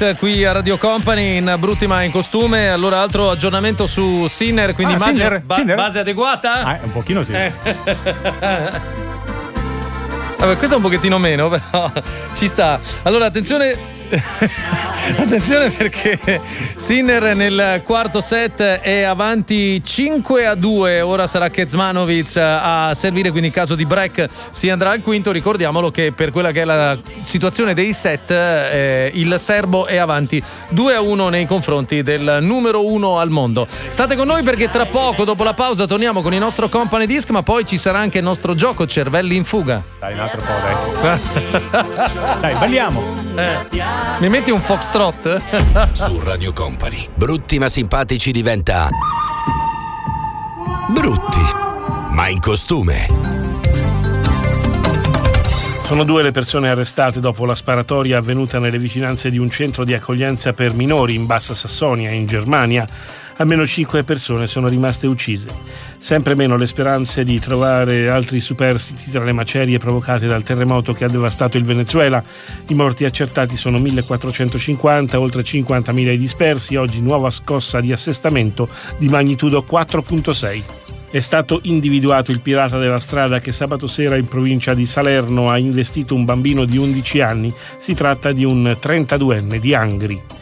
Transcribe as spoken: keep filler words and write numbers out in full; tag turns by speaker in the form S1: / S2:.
S1: Mix qui a Radio Company in Brutti ma in costume. Allora, altro aggiornamento su Sinner, quindi
S2: ah,
S1: immagino
S2: Sinner,
S1: ba-
S2: Sinner?
S1: base adeguata?
S2: Ah, un pochino sì.
S1: Eh. Vabbè, questo è un pochettino meno, però ci sta. Allora, attenzione. Attenzione perché Sinner nel quarto set è avanti cinque a due. Ora sarà Kecmanovic a servire, quindi in caso di break si andrà al quinto. Ricordiamolo che per quella che è la situazione dei set eh, il serbo è avanti due a uno nei confronti del numero uno al mondo. State con noi perché tra poco, dopo la pausa, torniamo con il nostro Company Disc, ma poi ci sarà anche il nostro gioco Cervelli in fuga.
S2: Dai, un altro po', dai. Dai, balliamo.
S1: Eh. Mi metti un foxtrot?
S3: Su Radio Company, Brutti ma simpatici diventa Brutti ma in costume.
S4: Sono due le persone arrestate dopo la sparatoria avvenuta nelle vicinanze di un centro di accoglienza per minori in Bassa Sassonia, in Germania. Almeno cinque persone sono rimaste uccise. Sempre meno le speranze di trovare altri superstiti tra le macerie provocate dal terremoto che ha devastato il Venezuela. I morti accertati sono millequattrocentocinquanta, oltre cinquantamila i dispersi. Oggi nuova scossa di assestamento di magnitudo quattro virgola sei. È stato individuato il pirata della strada che sabato sera in provincia di Salerno ha investito un bambino di undici anni. Si tratta di un trentaduenne di Angri.